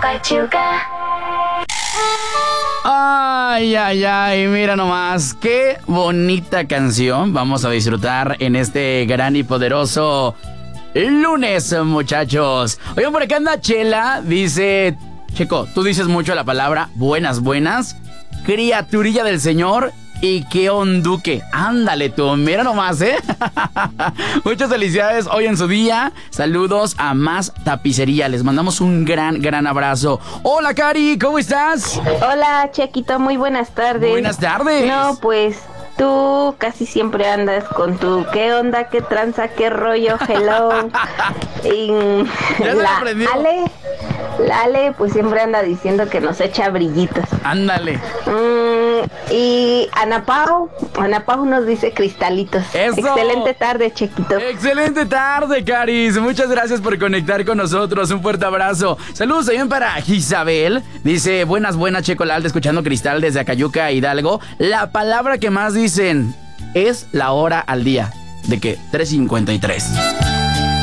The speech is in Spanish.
Pachuca. Ay, ay, ay, mira nomás, qué bonita canción vamos a disfrutar en este gran y poderoso lunes, muchachos. Oigan, por acá anda Chela, dice, Checo, tú dices mucho la palabra buenas, buenas, criaturilla del Señor. Y qué onduque, ándale tú, mira nomás, Muchas felicidades hoy en su día. Saludos a Más Tapicería, les mandamos un gran abrazo. Hola Cari, ¿cómo estás? Hola Chequito, muy buenas tardes. Buenas tardes. No, pues tú casi siempre andas con tu qué onda, qué tranza, qué rollo, hello. Y ¿Ya se lo aprendió? la Ale pues siempre anda diciendo que nos echa brillitos. Ándale. Y Ana Pau nos dice cristalitos. ¡Eso! Excelente tarde, Chequito. Excelente tarde, Caris. Muchas gracias por conectar con nosotros. Un fuerte abrazo. Saludos también para Isabel. Dice, buenas, Checo Lalde, escuchando Cristal desde Acayuca, Hidalgo. La palabra que más dicen es la hora al día. ¿De qué? 3:53.